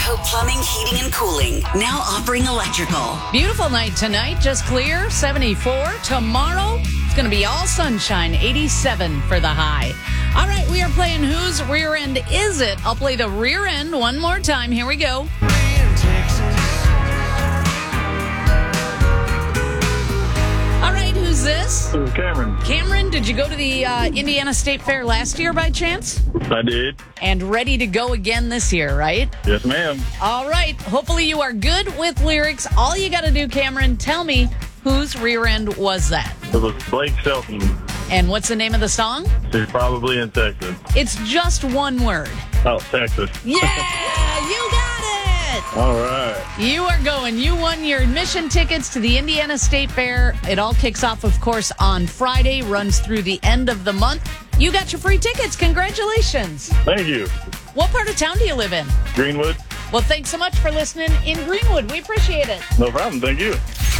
Idaho Plumbing, Heating, and Cooling, now offering electrical. Beautiful night tonight, just clear, 74. Tomorrow, it's going to be all sunshine, 87 for the high. All right, we are playing Whose Rear End Is It? I'll play the rear end one more time. Here we go. All right, who's this? This is Cameron. Cameron, did you go to the Indiana State Fair last year by chance? I did. And ready to go again this year, right? Yes, ma'am. All right. Hopefully you are good with lyrics. All you got to do, Cameron, tell me whose rear end was that? It was Blake Shelton. And what's the name of the song? She's probably in Texas. It's just one word. Oh, Texas. Yeah, you got it. All right. You are going. You won your admission tickets to the Indiana State Fair. It all kicks off, of course, on Friday, runs through the end of the month. You got your free tickets. Congratulations. Thank you. What part of town do you live in? Greenwood. Well, thanks so much for listening in Greenwood. We appreciate it. No problem. Thank you.